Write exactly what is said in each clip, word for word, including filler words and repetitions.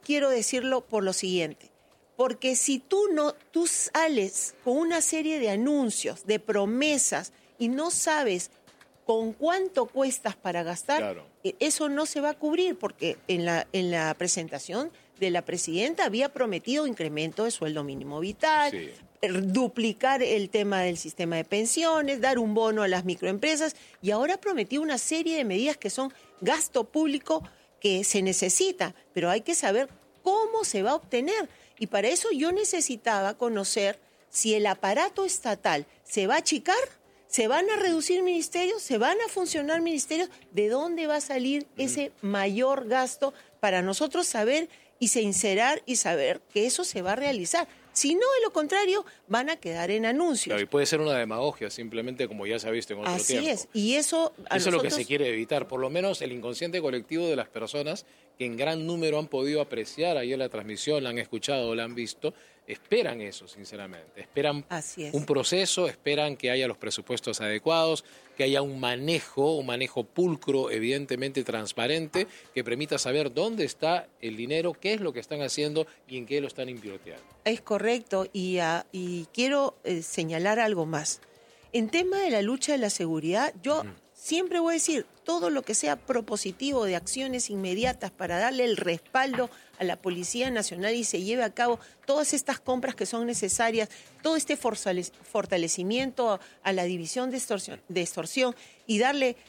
quiero decirlo por lo siguiente. Porque si tú no, tú sales con una serie de anuncios, de promesas, y no sabes con cuánto cuestas para gastar, claro, eso no se va a cubrir, porque en la, en la presentación de la presidenta había prometido incremento de sueldo mínimo vital, sí, duplicar el tema del sistema de pensiones, dar un bono a las microempresas, y ahora prometió una serie de medidas que son gasto público que se necesita, pero hay que saber cómo se va a obtener. Y para eso yo necesitaba conocer si el aparato estatal se va a achicar, se van a reducir ministerios, se van a funcionar ministerios, ¿de dónde va a salir ese mayor gasto para nosotros saber y sincerar y saber que eso se va a realizar? Si no, de lo contrario, van a quedar en anuncios. Claro, y puede ser una demagogia, simplemente como ya se ha visto en otro Así tiempo. Así es, y eso... A eso nosotros... es lo que se quiere evitar, por lo menos el inconsciente colectivo de las personas que en gran número han podido apreciar ayer la transmisión, la han escuchado, la han visto, esperan eso, sinceramente. Esperan un proceso, esperan que haya los presupuestos adecuados, que haya un manejo, un manejo pulcro, evidentemente transparente, que permita saber dónde está el dinero, qué es lo que están haciendo y en qué lo están invirtiendo. Es correcto, y, uh, y quiero eh, señalar algo más. En tema de la lucha de la seguridad, yo uh-huh. siempre voy a decir, todo lo que sea propositivo de acciones inmediatas para darle el respaldo a la Policía Nacional y se lleve a cabo todas estas compras que son necesarias, todo este fortalecimiento a la división de extorsión, de extorsión y darle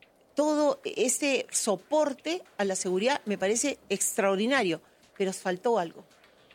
todo este soporte a la seguridad, me parece extraordinario, pero faltó algo.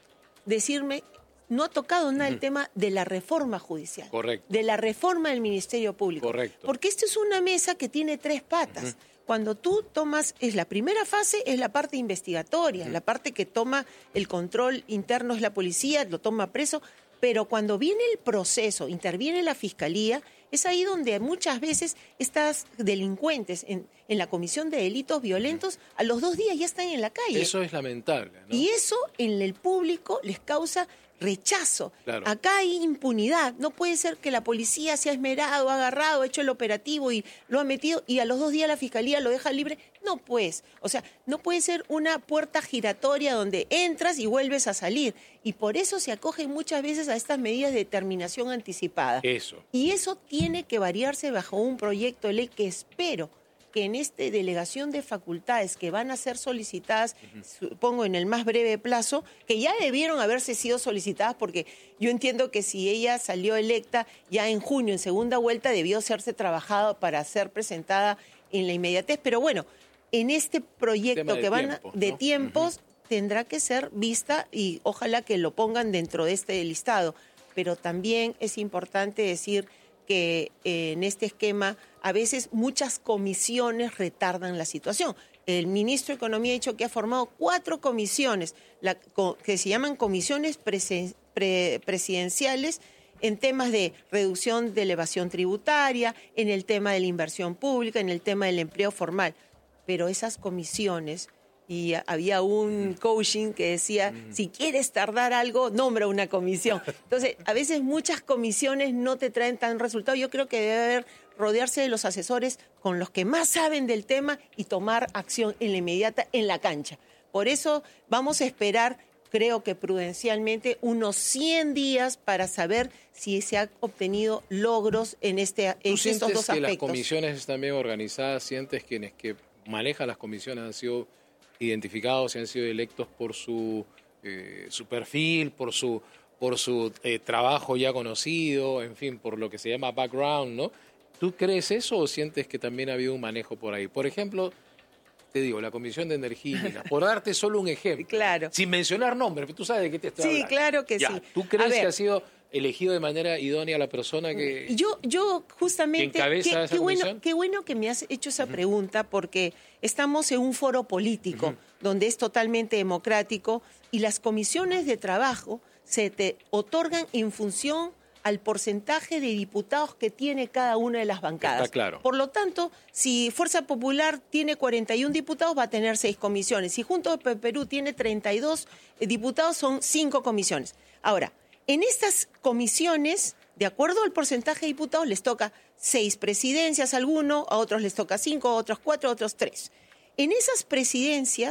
Decirme, no ha tocado nada uh-huh. el tema de la reforma judicial. Correcto. De la reforma del Ministerio Público. Correcto. Porque esta es una mesa que tiene tres patas. Uh-huh. Cuando tú tomas, es la primera fase, es la parte investigatoria, uh-huh. la parte que toma el control interno es la policía, lo toma preso, pero cuando viene el proceso, interviene la fiscalía, es ahí donde muchas veces estas delincuentes en, en la comisión de delitos violentos, a los dos días ya están en la calle. Eso es lamentable, ¿no? Y eso en el público les causa rechazo. Claro. Acá hay impunidad. No puede ser que la policía se ha esmerado, ha agarrado, ha hecho el operativo y lo ha metido y a los dos días la fiscalía lo deja libre. No, pues. O sea, no puede ser una puerta giratoria donde entras y vuelves a salir. Y por eso se acogen muchas veces a estas medidas de determinación anticipada. Eso. Y eso tiene que variarse bajo un proyecto de ley que espero que en esta delegación de facultades que van a ser solicitadas, uh-huh. supongo en el más breve plazo, que ya debieron haberse sido solicitadas, porque yo entiendo que si ella salió electa ya en junio, en segunda vuelta, debió serse trabajado para ser presentada en la inmediatez, pero bueno, en este proyecto que van tiempos, a, de ¿no? tiempos uh-huh. tendrá que ser vista y ojalá que lo pongan dentro de este listado, pero también es importante decir que eh, en este esquema a veces muchas comisiones retardan la situación. El ministro de Economía ha dicho que ha formado cuatro comisiones la, co, que se llaman comisiones presen, pre, presidenciales en temas de reducción de elevación tributaria, en el tema de la inversión pública, en el tema del empleo formal. Pero esas comisiones, y había un coaching que decía, uh-huh. si quieres tardar algo, nombra una comisión. Entonces, a veces muchas comisiones no te traen tan resultado. Yo creo que debe haber rodearse de los asesores con los que más saben del tema y tomar acción en la inmediata en la cancha. Por eso vamos a esperar, creo que prudencialmente, unos cien días para saber si se han obtenido logros en, este, en estos dos aspectos. ¿Sientes que las comisiones están bien organizadas? ¿Sientes que quienes que manejan las comisiones han sido identificados y han sido electos por su, eh, su perfil, por su, por su eh, trabajo ya conocido, en fin, por lo que se llama background, ¿no? ¿Tú crees eso o sientes que también ha habido un manejo por ahí? Por ejemplo, te digo, la Comisión de Energía, por darte solo un ejemplo, claro. sin mencionar nombres, pero tú sabes de qué te estoy sí, hablando. Sí, claro que ya, sí. ¿Tú crees que ha sido elegido de manera idónea la persona que Yo, yo justamente, que encabeza qué, esa qué, comisión? bueno, qué bueno que me has hecho esa uh-huh. pregunta, porque estamos en un foro político uh-huh. donde es totalmente democrático y las comisiones de trabajo se te otorgan en función al porcentaje de diputados que tiene cada una de las bancadas. Está claro. Por lo tanto, si Fuerza Popular tiene cuarenta y un diputados, va a tener seis comisiones. Si Juntos por Perú tiene treinta y dos diputados, son cinco comisiones. Ahora, en estas comisiones, de acuerdo al porcentaje de diputados, les toca seis presidencias a alguno, a otros les toca cinco, a otros cuatro, a otros tres. En esas presidencias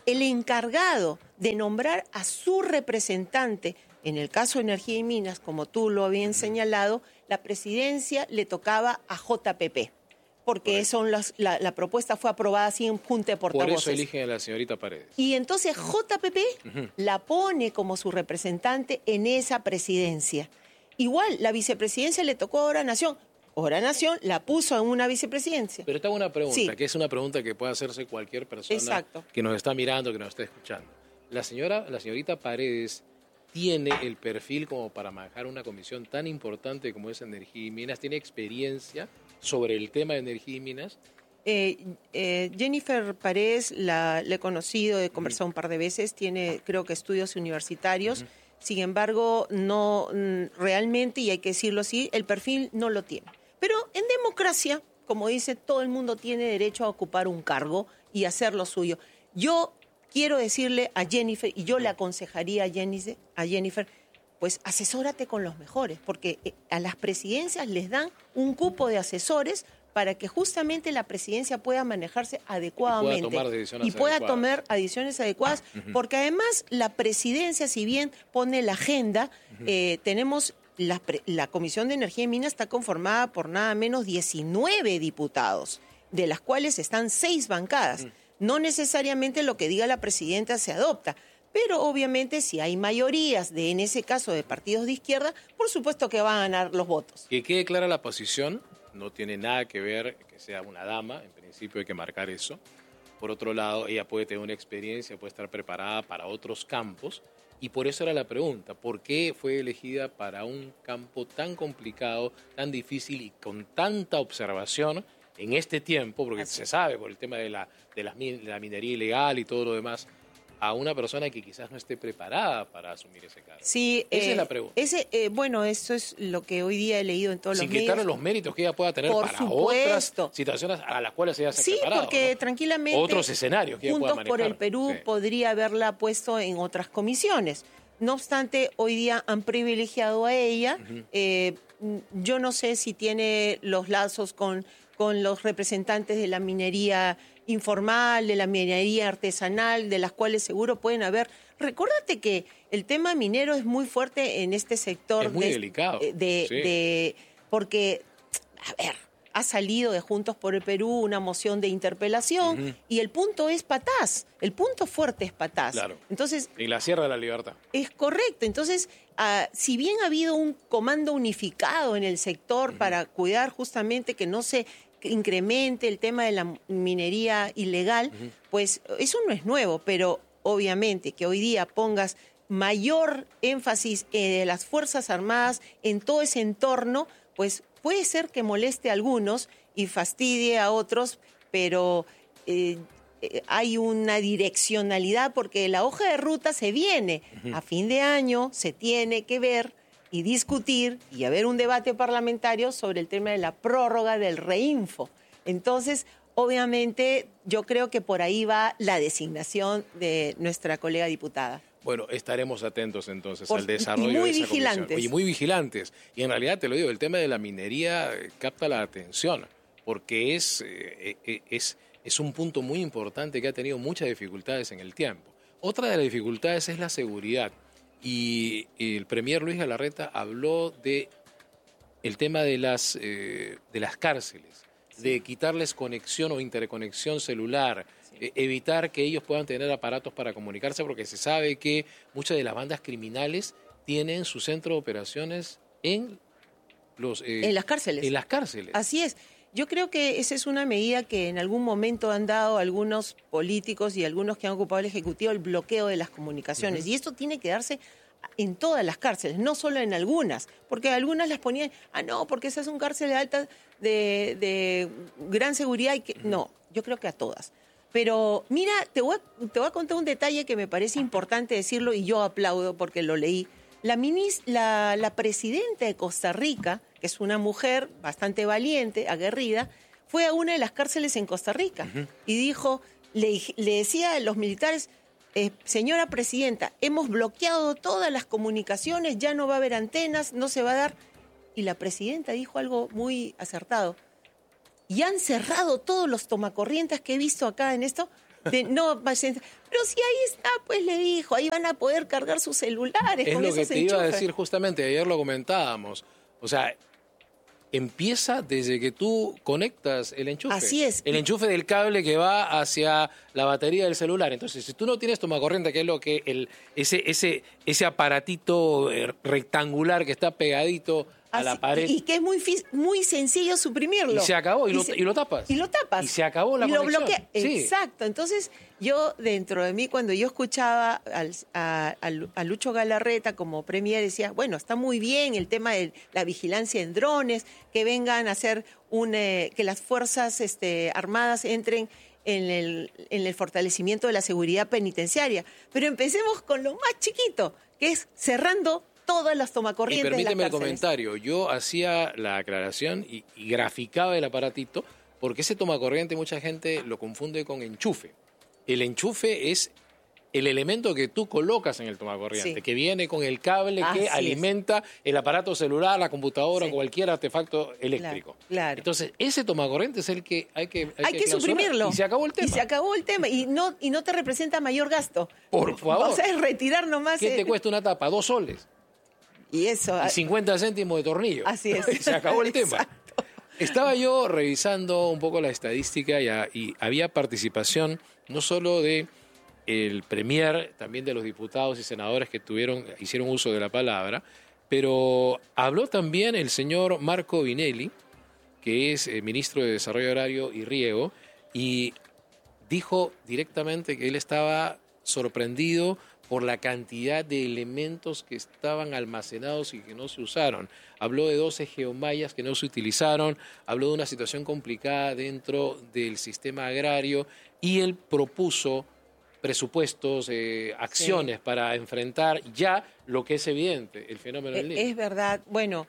el encargado de nombrar a su representante, en el caso de Energía y Minas, como tú lo habías señalado, la presidencia le tocaba a J P P, porque son las, la, la propuesta fue aprobada así en junta de portavoces. Por eso eligen a la señorita Paredes. Y entonces J P P uh-huh. la pone como su representante en esa presidencia. Igual, la vicepresidencia le tocó a Hora Nación. Hora Nación la puso en una vicepresidencia. Pero tengo una pregunta, sí. que es una pregunta que puede hacerse cualquier persona Exacto. que nos está mirando, que nos está escuchando. La señora, la señorita Paredes tiene el perfil como para manejar una comisión tan importante como es Energía y Minas, tiene experiencia sobre el tema de Energía y Minas. Eh, eh, Jennifer Paredes la, la he conocido, he conversado uh-huh. un par de veces, tiene creo que estudios universitarios. Uh-huh. Sin embargo, no realmente, y hay que decirlo así, el perfil no lo tiene. Pero en democracia, como dice, todo el mundo tiene derecho a ocupar un cargo y hacer lo suyo. Yo quiero decirle a Jennifer, y yo le aconsejaría a Jennifer, a Jennifer, pues asesórate con los mejores, porque a las presidencias les dan un cupo de asesores para que justamente la presidencia pueda manejarse adecuadamente y pueda tomar decisiones y pueda adecuadas. tomar decisiones adecuadas, uh-huh. porque además la presidencia, si bien pone la agenda, uh-huh. eh, tenemos la, la Comisión de Energía y Minas está conformada por nada menos diecinueve diputados, de las cuales están seis bancadas. Uh-huh. No necesariamente lo que diga la presidenta se adopta, pero obviamente si hay mayorías, de en ese caso de partidos de izquierda, por supuesto que van a ganar los votos. Que quede clara la posición. No tiene nada que ver que sea una dama, en principio hay que marcar eso. Por otro lado, ella puede tener una experiencia, puede estar preparada para otros campos, y por eso era la pregunta, ¿por qué fue elegida para un campo tan complicado, tan difícil y con tanta observación en este tiempo? Porque Así. se sabe por el tema de la, de, la, de la minería ilegal y todo lo demás, a una persona que quizás no esté preparada para asumir ese cargo. Sí, esa eh, es la pregunta. Ese, eh, bueno, eso es lo que hoy día he leído en todos Sin los medios. Sin quitarle los méritos que ella pueda tener Por para supuesto. otras situaciones a las cuales ella se ha sí, preparado. Sí, porque ¿no? tranquilamente otros escenarios que ella pueda Juntos manejar. por el Perú sí. podría haberla puesto en otras comisiones. No obstante, hoy día han privilegiado a ella. Uh-huh. eh, yo no sé si tiene los lazos con, con los representantes de la minería informal, de la minería artesanal, de las cuales seguro pueden haber. Recórdate que el tema minero es muy fuerte en este sector. Es muy de, delicado. De, de, sí. de, porque, a ver, ha salido de Juntos por el Perú una moción de interpelación uh-huh. y el punto es Patás. El punto fuerte es Patás. Claro. Entonces, y la Sierra de la Libertad. Es correcto. Entonces, uh, si bien ha habido un comando unificado en el sector uh-huh. para cuidar justamente que no se incremente el tema de la minería ilegal, uh-huh. pues eso no es nuevo, pero obviamente que hoy día pongas mayor énfasis eh, de las Fuerzas Armadas en todo ese entorno, pues puede ser que moleste a algunos y fastidie a otros, pero eh, eh, hay una direccionalidad porque la hoja de ruta se viene. Uh-huh. A fin de año se tiene que ver y discutir y haber un debate parlamentario sobre el tema de la prórroga del Reinfo. Entonces, obviamente, yo creo que por ahí va la designación de nuestra colega diputada. Bueno, estaremos atentos entonces por, al desarrollo y muy de esa vigilantes. comisión. Y muy vigilantes. Y en realidad, te lo digo, el tema de la minería capta la atención, porque es, eh, es, es un punto muy importante que ha tenido muchas dificultades en el tiempo. Otra de las dificultades es la seguridad. Y el premier Luis Galarreta habló de el tema de las, eh, de las cárceles, sí. de quitarles conexión o interconexión celular, sí. eh, evitar que ellos puedan tener aparatos para comunicarse, porque se sabe que muchas de las bandas criminales tienen su centro de operaciones en, los, eh, en las cárceles. En las cárceles. Así es. Yo creo que esa es una medida que en algún momento han dado algunos políticos y algunos que han ocupado el Ejecutivo, el bloqueo de las comunicaciones. Uh-huh. Y esto tiene que darse en todas las cárceles, no solo en algunas, porque algunas las ponían, ah, no, porque esas son cárceles altas de, de gran seguridad. Y que uh-huh. No, yo creo que a todas. Pero mira, te voy, a, te voy a contar un detalle que me parece importante decirlo y yo aplaudo porque lo leí. La, minis, la, la presidenta de Costa Rica, que es una mujer bastante valiente, aguerrida, fue a una de las cárceles en Costa Rica uh-huh. y dijo, le, le decía a los militares, eh, señora presidenta, hemos bloqueado todas las comunicaciones, ya no va a haber antenas, no se va a dar. Y la presidenta dijo algo muy acertado. Y han cerrado todos los tomacorrientes que he visto acá en esto de no vayan. Pero si ahí está, pues le dijo, ahí van a poder cargar sus celulares. Es con lo esos que te enchufes. iba a decir justamente, ayer lo comentábamos. O sea, empieza desde que tú conectas el enchufe. Así es. El enchufe del cable que va hacia la batería del celular. Entonces, si tú no tienes tomacorriente, que es lo que el ese ese ese aparatito rectangular que está pegadito a Así, la pared. Y que es muy, muy sencillo suprimirlo. Y se acabó, y, y, lo, se, y lo tapas. Y lo tapas. Y se acabó la y conexión. Lo bloquea. Sí. Exacto. Entonces, yo dentro de mí, cuando yo escuchaba al, a, a Lucho Galarreta como premier, decía, bueno, está muy bien el tema de la vigilancia en drones, que vengan a hacer un... Eh, que las fuerzas este, armadas entren en el, en el fortalecimiento de la seguridad penitenciaria. Pero empecemos con lo más chiquito, que es cerrando todas las tomacorrientes. Y permíteme de las el comentario, yo hacía la aclaración y, y graficaba el aparatito, porque ese tomacorriente mucha gente lo confunde con enchufe. El enchufe es el elemento que tú colocas en el tomacorriente, sí. que viene con el cable Así que alimenta es. el aparato celular, la computadora, sí. cualquier artefacto eléctrico. Claro, claro. Entonces, ese tomacorriente es el que hay que Hay, hay que, que suprimirlo. Y se acabó el tema. Y se acabó el tema. Y no, y no te representa mayor gasto. Por favor. O sea, es retirar nomás. ¿Qué el... te cuesta una tapa? Dos soles. Y eso. Y cincuenta céntimos de tornillo. Así es. Y se acabó el tema. Exacto. Estaba yo revisando un poco la estadística y, a, y había participación no solo de el premier, también de los diputados y senadores que tuvieron, hicieron uso de la palabra, pero habló también el señor Marco Vinelli, que es eh, ministro de Desarrollo Agrario y Riego, y dijo directamente que él estaba sorprendido por la cantidad de elementos que estaban almacenados y que no se usaron. Habló de doce geomallas que no se utilizaron, habló de una situación complicada dentro del sistema agrario y él propuso presupuestos, eh, acciones sí. para enfrentar ya lo que es evidente, el fenómeno del niño. Es verdad, bueno,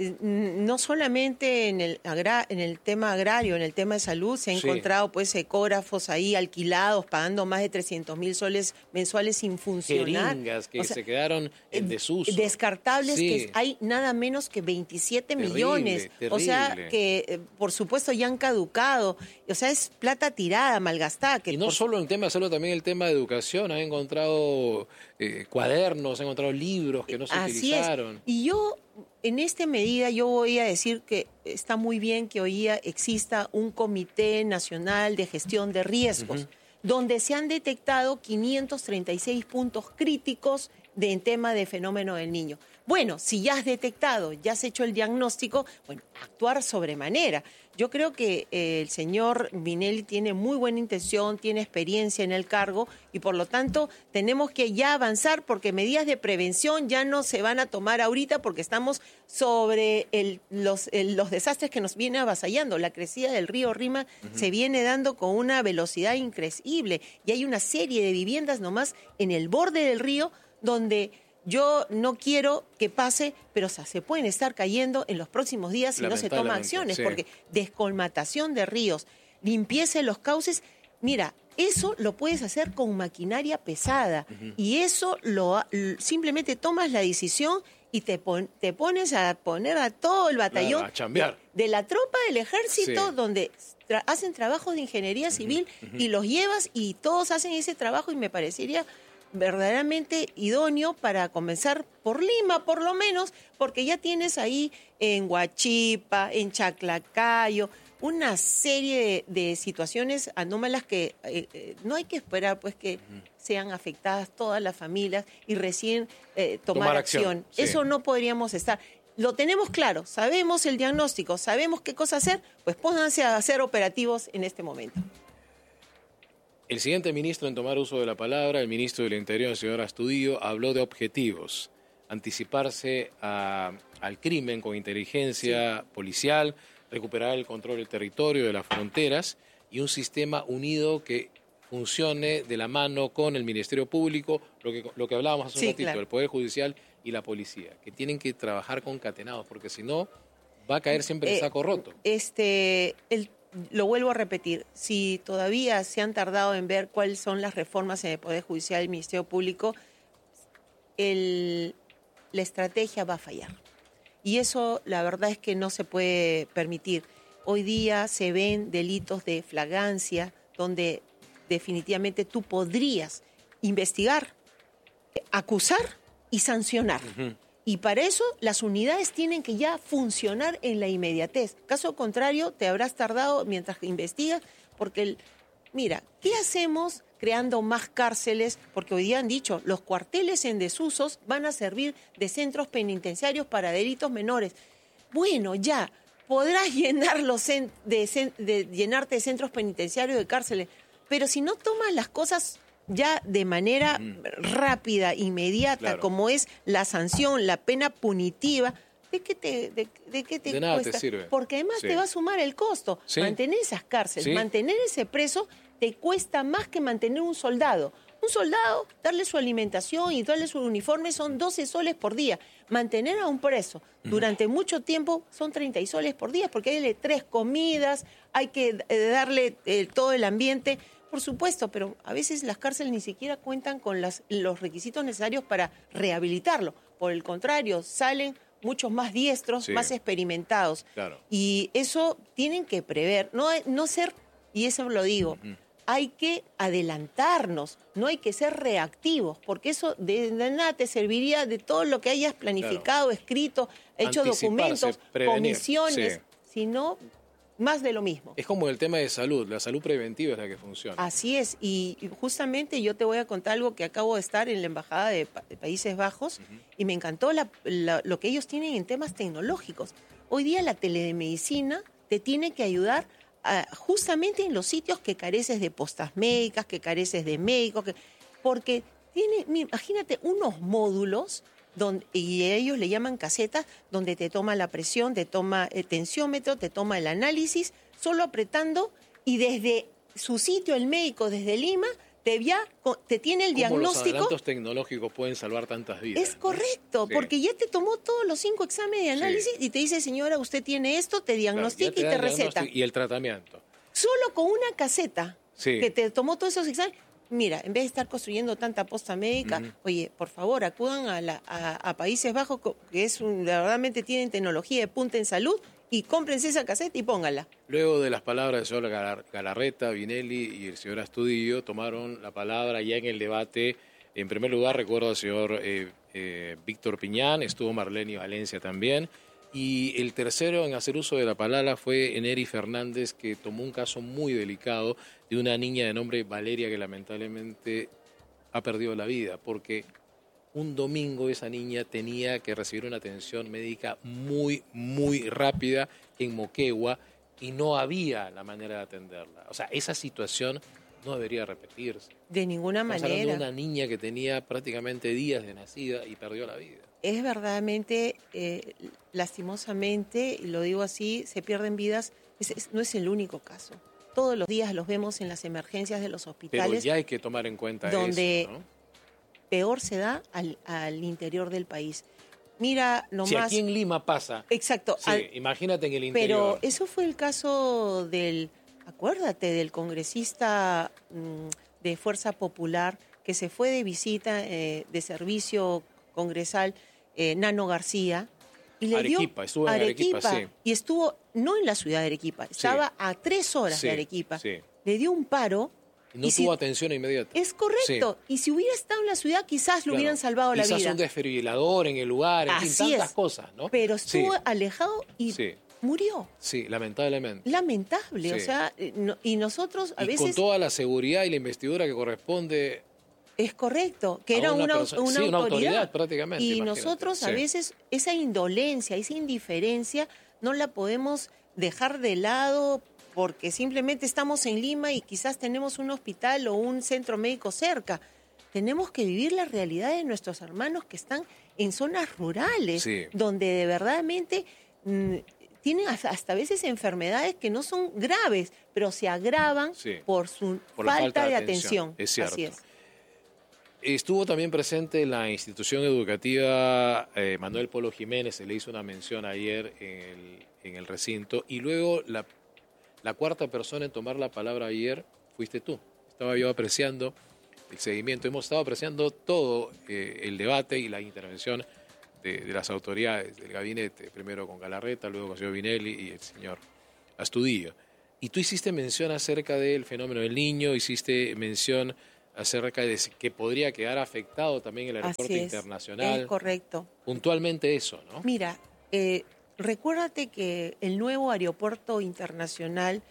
no solamente en el, agra en el tema agrario, en el tema de salud, se han sí. encontrado pues ecógrafos ahí alquilados, pagando más de trescientos mil soles mensuales sin funcionar. Jeringas que o sea, se quedaron en desuso. Descartables, sí. que hay nada menos que veintisiete terrible, millones. Terrible. O sea, que eh, por supuesto ya han caducado. O sea, es plata tirada, malgastada. Que y no por... solo el tema de salud, también el tema de educación. Han encontrado eh, cuadernos, han encontrado libros que no se Así utilizaron. Es. Y yo... En esta medida yo voy a decir que está muy bien que hoy día exista un Comité Nacional de Gestión de Riesgos, uh-huh. donde se han detectado quinientos treinta y seis puntos críticos de, en tema de fenómeno del niño. Bueno, si ya has detectado, ya has hecho el diagnóstico, bueno, actuar sobremanera. Yo creo que eh, el señor Vinelli tiene muy buena intención, tiene experiencia en el cargo y por lo tanto tenemos que ya avanzar porque medidas de prevención ya no se van a tomar ahorita porque estamos sobre el, los, el, los desastres que nos viene avasallando. La crecida del río Rima uh-huh. se viene dando con una velocidad increíble y hay una serie de viviendas nomás en el borde del río donde... Yo no quiero que pase, pero o sea, se pueden estar cayendo en los próximos días si no se toman acciones, sí. porque descolmatación de ríos, limpieza de los cauces, mira, eso lo puedes hacer con maquinaria pesada uh-huh. y eso lo simplemente tomas la decisión y te, pon, te pones a poner a todo el batallón a chambear. De, de la tropa del ejército sí. donde tra hacen trabajos de ingeniería civil uh-huh. Uh-huh. y los llevas y todos hacen ese trabajo y me parecería... verdaderamente idóneo para comenzar por Lima, por lo menos, porque ya tienes ahí en Huachipa, en Chaclacayo, una serie de, de situaciones anómalas que eh, eh, no hay que esperar pues que uh-huh. sean afectadas todas las familias y recién eh, tomar, tomar acción. acción. Sí. Eso no podríamos estar. Lo tenemos claro, sabemos el diagnóstico, sabemos qué cosa hacer, pues pónganse a hacer operativos en este momento. El siguiente ministro en tomar uso de la palabra, el ministro del Interior, el señor Astudillo, habló de objetivos, anticiparse a, al crimen con inteligencia sí. policial, recuperar el control del territorio, de las fronteras y un sistema unido que funcione de la mano con el Ministerio Público, lo que, lo que hablábamos hace un sí, ratito, claro. el Poder Judicial y la Policía, que tienen que trabajar concatenados, porque si no va a caer siempre el eh, saco roto. Este, el Lo vuelvo a repetir, si todavía se han tardado en ver cuáles son las reformas en el Poder Judicial y el Ministerio Público, el, la estrategia va a fallar. Y eso la verdad es que no se puede permitir. Hoy día se ven delitos de flagrancia, donde definitivamente tú podrías investigar, acusar y sancionar. Uh-huh. Y para eso las unidades tienen que ya funcionar en la inmediatez. Caso contrario, te habrás tardado mientras que investigas, porque, el, mira, ¿qué hacemos creando más cárceles? Porque hoy día han dicho, los cuarteles en desusos van a servir de centros penitenciarios para delitos menores. Bueno, ya, podrás llenar los cent- de, de, llenarte de centros penitenciarios, de cárceles, pero si no tomas las cosas ya de manera mm. rápida, inmediata, claro, como es la sanción, la pena punitiva, ¿de qué te, de, de qué te de nada cuesta? Te sirve. Porque además sí. te va a sumar el costo. Sí. Mantener esas cárceles, sí. mantener ese preso, te cuesta más que mantener un soldado. Un soldado, darle su alimentación y darle su uniforme son doce soles por día. Mantener a un preso durante mm. mucho tiempo son treinta soles por día, porque hay que darle tres comidas, hay que darle eh, todo el ambiente. Por supuesto, pero a veces las cárceles ni siquiera cuentan con las, los requisitos necesarios para rehabilitarlo. Por el contrario, salen muchos más diestros, sí. más experimentados. Claro. Y eso tienen que prever, no, no ser, y eso lo digo, uh-huh. hay que adelantarnos, no hay que ser reactivos, porque eso de, de nada te serviría de todo lo que hayas planificado, claro. escrito, hecho documentos, prevenir. comisiones, sí. sino más de lo mismo. Es como el tema de salud, la salud preventiva es la que funciona. Así es, y justamente yo te voy a contar algo que acabo de estar en la Embajada de, pa- de Países Bajos uh-huh. y me encantó la, la, lo que ellos tienen en temas tecnológicos. Hoy día la telemedicina te tiene que ayudar a, justamente en los sitios que careces de postas médicas, que careces de médicos, que, porque tiene, imagínate, unos módulos donde, y ellos le llaman casetas, donde te toma la presión, te toma el tensiómetro, te toma el análisis, solo apretando, y desde su sitio, el médico desde Lima, te, ya, te tiene el diagnóstico. Los adelantos tecnológicos pueden salvar tantas vidas. Es correcto, ¿no? Sí. Porque ya te tomó todos los cinco exámenes de análisis sí. y te dice, señora, usted tiene esto, te diagnostica claro, te y te receta. Y el tratamiento. Solo con una caseta sí. que te tomó todos esos exámenes. Mira, en vez de estar construyendo tanta posta médica, uh-huh. oye, por favor, acudan a, la, a, a Países Bajos, que es un, verdaderamente tienen tecnología de punta en salud, y cómprense esa caseta y pónganla. Luego de las palabras del señor Galar, Galarreta, Vinelli y el señor Astudillo, tomaron la palabra ya en el debate. En primer lugar, recuerdo al señor eh, eh, Víctor Piñán, estuvo Marlene Valencia también. Y el tercero en hacer uso de la palabra fue Eneri Fernández, que tomó un caso muy delicado de una niña de nombre Valeria que lamentablemente ha perdido la vida, porque un domingo esa niña tenía que recibir una atención médica muy, muy rápida en Moquegua y no había la manera de atenderla. O sea, esa situación no debería repetirse. De ninguna Estamos manera. hablando de una niña que tenía prácticamente días de nacida y perdió la vida. Es verdaderamente, eh, lastimosamente, y lo digo así, se pierden vidas. Es, es, no es el único caso. Todos los días los vemos en las emergencias de los hospitales. Pero ya hay que tomar en cuenta donde eso, ¿no? peor se da al, al interior del país. Mira, nomás... Si aquí en Lima pasa. Exacto. Sí, al, imagínate en el interior. Pero eso fue el caso del, acuérdate, del congresista mmm, de Fuerza Popular que se fue de visita eh, de servicio congresal, eh, Nano García, y le Arequipa, dio estuvo en Arequipa, Arequipa, sí. Y estuvo no en la ciudad de Arequipa, estaba sí. a tres horas sí, de Arequipa. Sí. Le dio un paro. Y no y tuvo si, atención inmediata. Es correcto. Sí. Y si hubiera estado en la ciudad, quizás claro. le hubieran salvado quizás la vida. Quizás un desfibrilador en el lugar, en Así fin, tantas es. cosas, ¿no? Pero estuvo sí. alejado y sí. murió. Sí, lamentablemente. Lamentable, sí. o sea, no, y nosotros a y veces... con toda la seguridad y la investidura que corresponde... Es correcto, que era una, una, una, sí, autoridad. una autoridad prácticamente. Y imagínate. nosotros sí. a veces esa indolencia, esa indiferencia, no la podemos dejar de lado porque simplemente estamos en Lima y quizás tenemos un hospital o un centro médico cerca. Tenemos que vivir la realidad de nuestros hermanos que están en zonas rurales, sí. donde de verdadmente mmm, tienen hasta a veces enfermedades que no son graves, pero se agravan sí. por su por falta, falta de, de atención. atención. Es cierto. Así es. Estuvo también presente la institución educativa eh, Manuel Polo Jiménez, se le hizo una mención ayer en el, en el recinto, y luego la, la cuarta persona en tomar la palabra ayer fuiste tú. Estaba yo apreciando el seguimiento, hemos estado apreciando todo eh, el debate y la intervención de, de las autoridades del gabinete, primero con Galarreta, luego con el señor Vinelli y el señor Astudillo. Y tú hiciste mención acerca del fenómeno del Niño, hiciste mención acerca de que podría quedar afectado también el aeropuerto Así es, internacional. Es correcto. Puntualmente eso, ¿no? Mira, eh, recuérdate que el nuevo aeropuerto internacional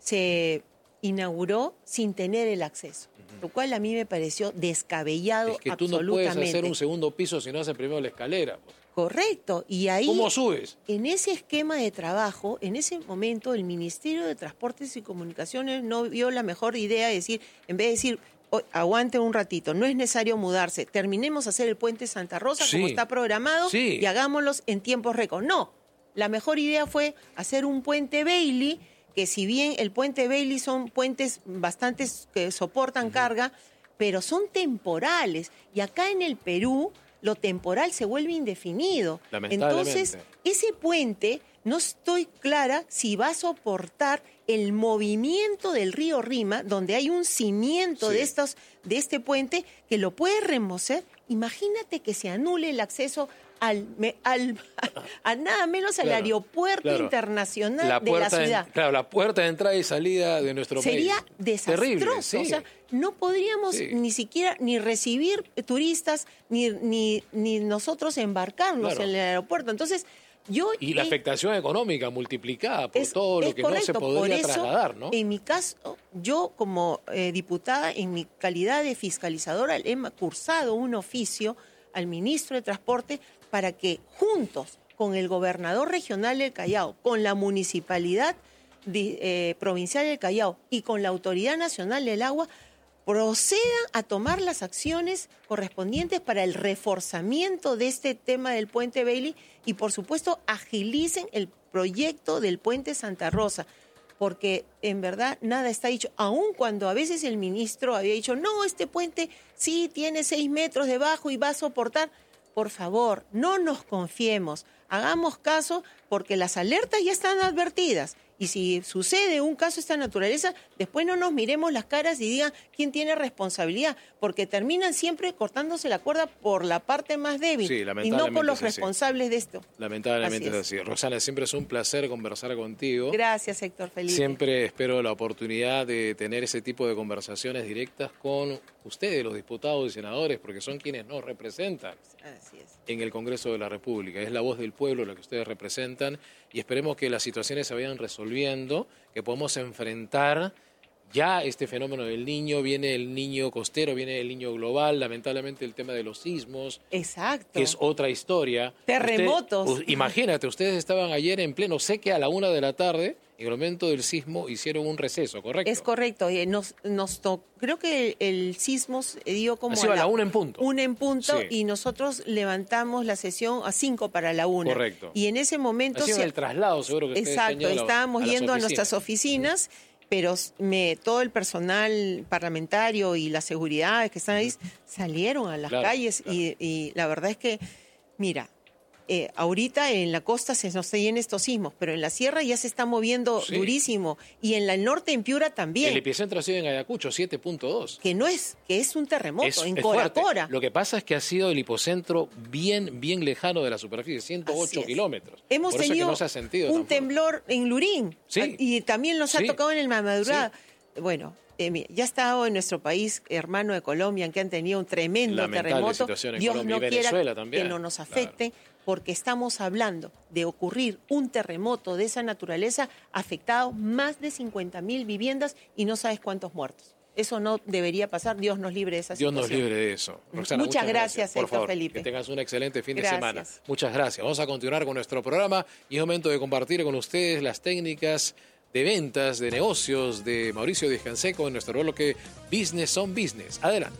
se inauguró sin tener el acceso, uh-huh. lo cual a mí me pareció descabellado. Es que tú absolutamente. No puedes hacer un segundo piso si no haces primero la escalera. Pues. Correcto. Y ahí, ¿cómo subes? En ese esquema de trabajo, en ese momento, el Ministerio de Transportes y Comunicaciones no vio la mejor idea de decir, en vez de decir, oh, aguante un ratito, no es necesario mudarse, terminemos a hacer el puente Santa Rosa sí. como está programado sí. y hagámoslos en tiempos récord. No, la mejor idea fue hacer un puente Bailey, que si bien el puente Bailey son puentes bastantes que soportan uh-huh. carga, pero son temporales. Y acá en el Perú, lo temporal se vuelve indefinido. Entonces, ese puente, no estoy clara si va a soportar el movimiento del río Rima, donde hay un cimiento sí. de, estos, de este puente que lo puede remocer. Imagínate que se anule el acceso Al, al, a, a nada menos al claro, aeropuerto claro. internacional la de la ciudad. De, claro, la puerta de entrada y salida de nuestro Sería país. Sería desastroso. Terrible, sí. O sea, no podríamos sí. ni siquiera ni recibir turistas, ni, ni, ni nosotros embarcarnos claro. en el aeropuerto. Entonces, yo... Y la eh, afectación económica multiplicada por es, todo lo que correcto. no se podría por eso, trasladar, ¿no? En mi caso, yo como eh, diputada, en mi calidad de fiscalizadora, he cursado un oficio al ministro de Transporte para que juntos con el gobernador regional del Callao, con la municipalidad de, eh, provincial del Callao y con la Autoridad Nacional del Agua, procedan a tomar las acciones correspondientes para el reforzamiento de este tema del puente Bailey y, por supuesto, agilicen el proyecto del puente Santa Rosa, porque en verdad nada está dicho, aun cuando a veces el ministro había dicho, no, este puente sí tiene seis metros de bajo y va a soportar. Por favor, no nos confiemos, hagamos caso porque las alertas ya están advertidas. Y si sucede un caso de esta naturaleza, después no nos miremos las caras y digan quién tiene responsabilidad, porque terminan siempre cortándose la cuerda por la parte más débil sí, y no por los responsables de esto. Lamentablemente así es. es así. Roxana, siempre es un placer conversar contigo. Gracias, Héctor Felipe. Siempre espero la oportunidad de tener ese tipo de conversaciones directas con ustedes, los diputados y senadores, porque son quienes nos representan así es. en el Congreso de la República. Es la voz del pueblo la que ustedes representan y esperemos que las situaciones se vayan resolviendo, que podamos enfrentar ya este fenómeno del Niño. Viene el Niño costero, viene el Niño global, lamentablemente el tema de los sismos. Exacto. Que es otra historia. Terremotos. Usted, imagínate, ustedes estaban ayer en pleno, sé que a la una de la tarde, en el momento del sismo, hicieron un receso, ¿correcto? Es correcto. Nos, nos to... Creo que el sismo dio como a la, a la una en punto. Una en punto sí. y nosotros levantamos la sesión a cinco para la una. Correcto. Y en ese momento... Ha sido se... el traslado, seguro que ustedes Exacto, estábamos a yendo a nuestras oficinas, pero me, todo el personal parlamentario y las seguridades que están ahí salieron a las claro, calles claro. Y, y la verdad es que, mira, eh, ahorita en la costa se nos siguen estos sismos, pero en la sierra ya se está moviendo sí. durísimo y en la, el norte, en Piura también. El epicentro ha sido en Ayacucho, siete punto dos. Que no es, que es un terremoto, es, en es Cora fuerte. Cora. Lo que pasa es que ha sido el hipocentro bien, bien lejano de la superficie, ciento ocho kilómetros. Hemos Por tenido eso es que no se ha sentido un tampoco. temblor en Lurín sí. y también nos ha sí. tocado en el Mamadurá. Sí. Bueno, eh, ya ha estado en nuestro país, hermano de Colombia, que han tenido un tremendo lamentable terremoto. Situación en Dios Colombia no y quiera Venezuela también. que no nos afecte, claro. porque estamos hablando de ocurrir un terremoto de esa naturaleza, afectado más de cincuenta mil viviendas y no sabes cuántos muertos. Eso no debería pasar, Dios nos libre de esa Dios situación. Dios nos libre de eso. Roxana, muchas, muchas gracias, gracias. Por Héctor favor, Felipe. Que tengas un excelente fin gracias. de semana. Muchas gracias. Vamos a continuar con nuestro programa y es momento de compartir con ustedes las técnicas de ventas, de negocios de Mauricio Díaz Canseco en nuestro bloque Business on Business. Adelante.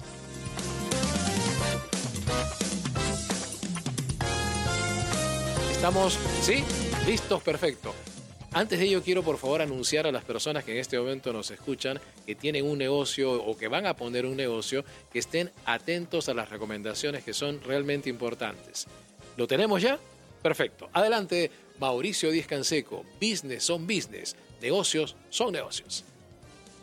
Estamos, ¿sí? Listos, perfecto. Antes de ello, quiero por favor anunciar a las personas que en este momento nos escuchan, que tienen un negocio o que van a poner un negocio, que estén atentos a las recomendaciones que son realmente importantes. ¿Lo tenemos ya? Perfecto. Adelante, Mauricio Díaz Canseco, Business on Business. Negocios son negocios.